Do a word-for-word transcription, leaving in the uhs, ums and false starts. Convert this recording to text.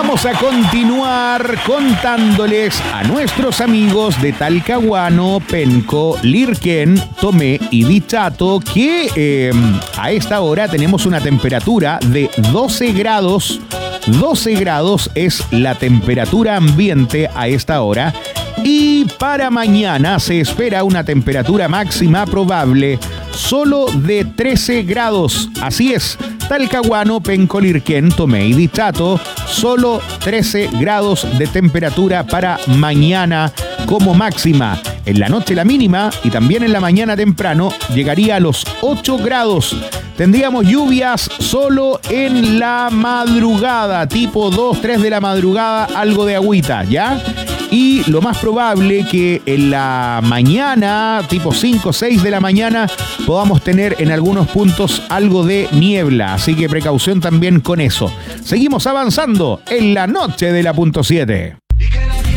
Vamos a continuar contándoles a nuestros amigos de Talcahuano, Penco, Lirquén, Tomé y Dichato que eh, a esta hora tenemos una temperatura de doce grados. doce grados es la temperatura ambiente a esta hora. Y para mañana se espera una temperatura máxima probable solo de trece grados. Así es, Talcahuano, Penco, Lirquén, Tomé y Dichato, solo trece grados de temperatura para mañana como máxima. En la noche la mínima y también en la mañana temprano llegaría a los ocho grados. Tendríamos lluvias solo en la madrugada, tipo dos, tres de la madrugada, algo de agüita, ¿ya? Y lo más probable que en la mañana, tipo cinco, seis de la mañana, podamos tener en algunos puntos algo de niebla. Así que precaución también con eso. Seguimos avanzando en la noche de la punto siete.